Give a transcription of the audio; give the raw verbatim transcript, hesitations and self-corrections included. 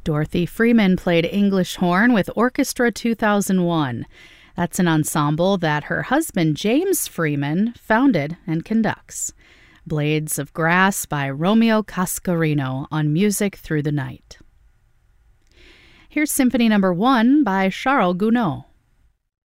Dorothy Freeman played English horn with Orchestra two thousand one. That's an ensemble that her husband James Freeman founded and conducts. Blades of Grass by Romeo Cascarino on Music Through the Night. Here's Symphony Number One by Charles Gounod.